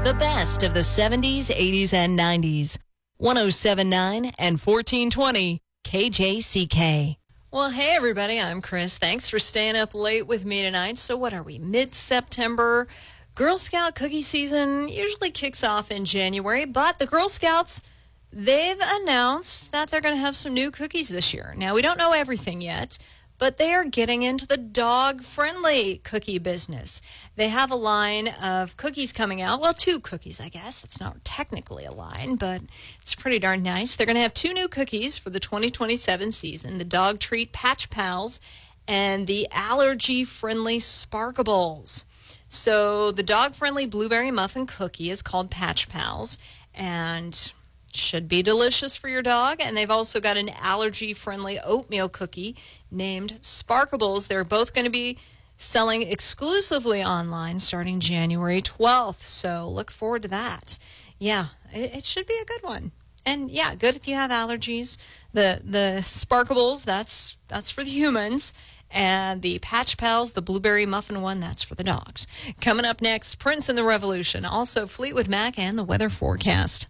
The best of the 70s, 80s, and 90s. 107.9 and 1420 KJCK. Well, hey, everybody. I'm Chris. Thanks for staying up late with me tonight. So what are we, mid-September? Girl Scout cookie season usually kicks off in January, but the Girl Scouts, they've announced that they're going to have some new cookies this year. Now, we don't know everything yet, but they are getting into the dog-friendly cookie business. They have a line of cookies coming out. Well, 2 cookies, I guess. That's not technically a line, but it's pretty darn nice. They're going to have 2 new cookies for the 2027 season, the Dog Treat Patch Pals and the allergy-friendly Sparkables. So the dog-friendly blueberry muffin cookie is called Patch Pals, and should be delicious for your dog. And they've also got an allergy-friendly oatmeal cookie named Sparkables. They're both going to be selling exclusively online starting January 12th. So look forward to that. Yeah, it should be a good one. And yeah, good if you have allergies. The Sparkables, that's for the humans. And the Patch Pals, the blueberry muffin one, that's for the dogs. Coming up next, Prince and the Revolution. Also Fleetwood Mac and the weather forecast.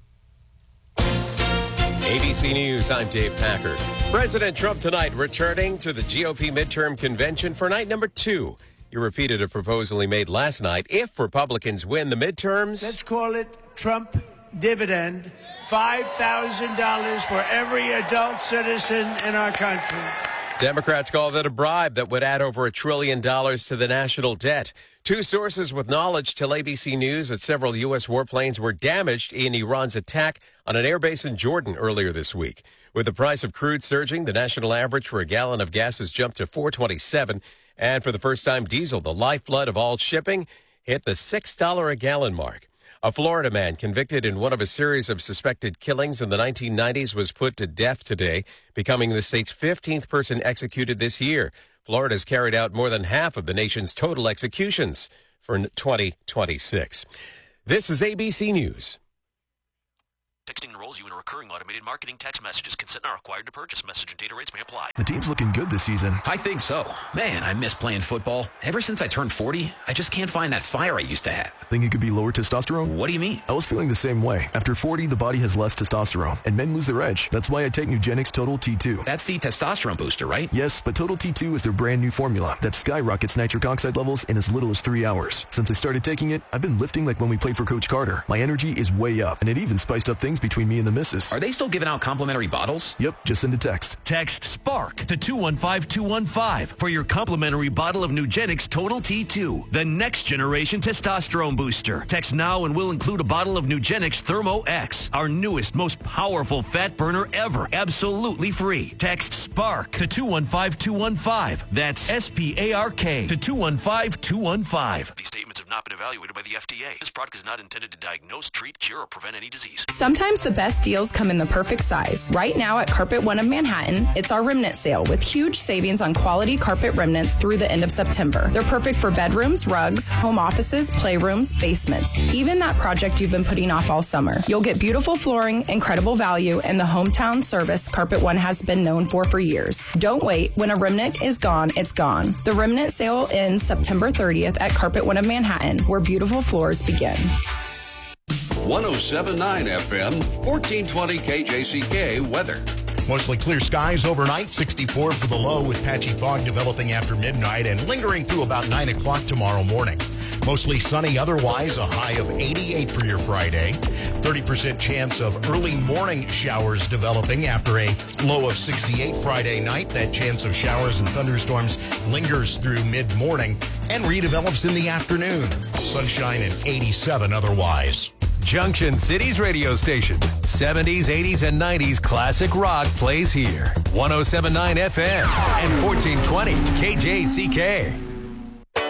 ABC News, I'm Dave Packer. President Trump tonight returning to the GOP midterm convention for night number 2. He repeated a proposal he made last night. If Republicans win the midterms, let's call it Trump dividend, $5,000 for every adult citizen in our country. Democrats call that a bribe that would add over $1 trillion to the national debt. 2 sources with knowledge tell ABC News that several U.S. warplanes were damaged in Iran's attack on an airbase in Jordan earlier this week. With the price of crude surging, the national average for a gallon of gas has jumped to $4.27. And for the first time, diesel, the lifeblood of all shipping, hit the $6 a gallon mark. A Florida man convicted in one of a series of suspected killings in the 1990s was put to death today, becoming the state's 15th person executed this year. Florida has carried out more than half of the nation's total executions for 2026. This is ABC News. Texting enrolls you in a recurring automated marketing text messages. Consent not required to purchase. Message and data rates may apply. The team's looking good this season. I think so. Man, I miss playing football. Ever since I turned 40, I just can't find that fire I used to have. Think it could be lower testosterone? What do you mean? I was feeling the same way. After 40, the body has less testosterone, and men lose their edge. That's why I take Nugenix Total T2. That's the testosterone booster, right? Yes, but Total T2 is their brand new formula that skyrockets nitric oxide levels in as little as 3 hours. Since I started taking it, I've been lifting like when we played for Coach Carter. My energy is way up, and it even spiced up things between me and the missus. Are they still giving out complimentary bottles? Yep, just send a text. Text SPARK to 215-215 for your complimentary bottle of Nugenix Total T2, the next generation testosterone booster. Text now and we'll include a bottle of Nugenix Thermo X, our newest, most powerful fat burner ever, absolutely free. Text SPARK to 215-215. That's SPARK to 215-215. These statements have not been evaluated by the FDA. This product is not intended to diagnose, treat, cure, or prevent any disease. Sometimes the best deals come in the perfect size. Right now at Carpet One of Manhattan, it's our remnant sale with huge savings on quality carpet remnants through the end of September. They're perfect for bedrooms, rugs, home offices, playrooms, basements, even that project you've been putting off all summer. You'll get beautiful flooring, incredible value, and the hometown service Carpet One has been known for years. Don't wait. When a remnant is gone, it's gone. The remnant sale ends September 30th at Carpet One of Manhattan, where beautiful floors begin. 107.9 FM, 1420 KJCK weather. Mostly clear skies overnight, 64 for the low with patchy fog developing after midnight and lingering through about 9 o'clock tomorrow morning. Mostly sunny otherwise, a high of 88 for your Friday. 30% chance of early morning showers developing after a low of 68 Friday night. That chance of showers and thunderstorms lingers through mid-morning and redevelops in the afternoon. Sunshine and 87 otherwise. Junction City's radio station. 70s, 80s, and 90s classic rock plays here. 107.9 FM and 1420 KJCK.